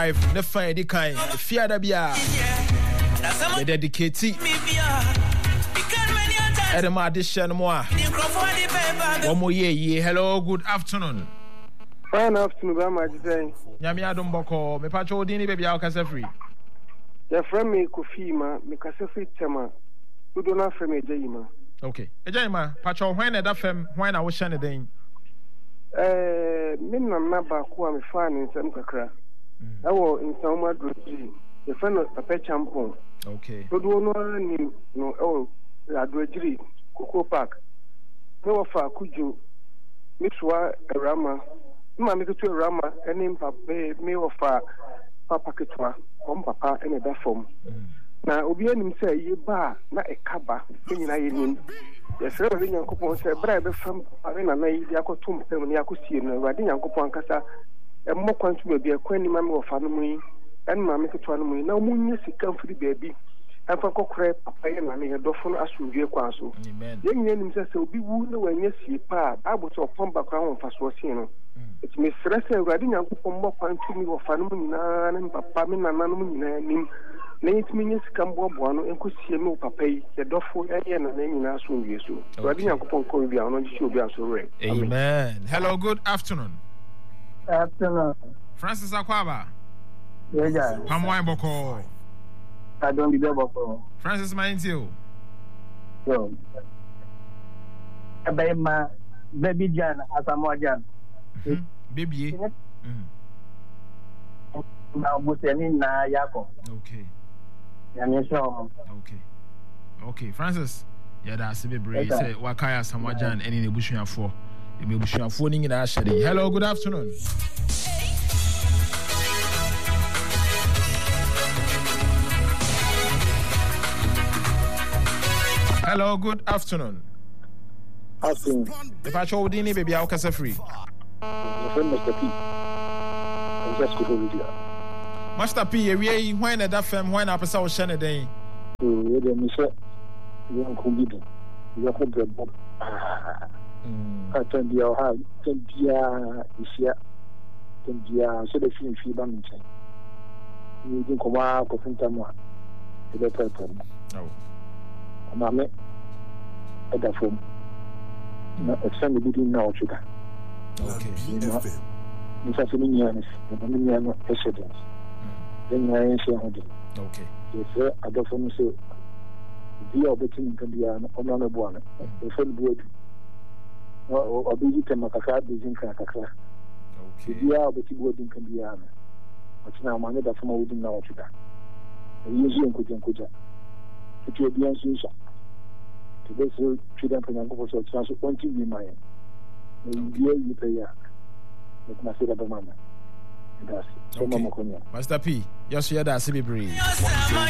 the fine the kind fear that be the dedicated Edema addition more. One more year. Hello, good afternoon. Fine afternoon, my dear. Nyami Adom Boko, me pacho dini baby ao kase free. Your friend me Kofi ma, me kase free tema. You don't have friend me Jayima. Okay. Jayima, pacho when that fem when I was shane den. Me na ba ko me fan in some kakra. Awo in some madroji. Your friend Papa Champon. Okay. So do no ni no oh adroji Coco Park. No fa kuju. Mitwa Rama. Ma me to Rama eni papa me ofa papa ketwa om papa ene da form na obi anim say ye ba na ekaba nyina ye nim ye sere we nyankopon say bra be fam papa na na yi akotum tem ne akosie no wade nyankopon kasa emmo kwantu ba bi akwani ma me ofa no mu yi en ma me ketwa no mu yi na munye sika mfiri baabi afa kokore papa ye na ne ye dofo no asundue kwa so ye nyina nim say obi wu na wanya sie pa abo so pom bakra ho faso sin no it's me stress already nyankopon mo kwantu mi ofa no mu nyina ne papa me nana no mu nyina nim na it me sika mbobo no enkosie me papa yi ye dofo ye na na nyina asundue so already nyankopon ko bi an no ji obi aso re amen. Hello, good afternoon. Afternoon. Francis Akwaba. Yeah. Pamwai Boko. I don't be Boko. Francis Maintio. So, my baby Jan, as a more Jan. Baby. Now, Buseni na Yako. Okay. Okay. Okay, Francis. Yeah, that's a bit brave. Say, Wakaya Samajan, any Bushia for. You may be phoning in our shady. Hello, good afternoon. Hello, good afternoon. Afternoon. If I show Dini, baby, I'll cast a free. Mr. P. I'm just going to Master P, when that fam, when I pass out Shannon Day. You are I can be our hard, can be this year, can be so the film feedback. You think of our Cofintama, the purple. No, Mamma at the phone. It's family meeting now, sugar. Okay, Miss Assinianis, the Dominion residence. Then I answer her. Okay, if I don't want to say, the opportunity can be an honorable one, the phone board. Or be you can make a card, busy cracker. Okay, the opportunity boarding can be an. But now, my mother from wooden now, sugar. Usually, could it will be answered. To this, children can go for transfer 20 be mine. You pay ya. Let me say that, Mamma. That's so, Mamma. Master P, yes, you are that celebrity.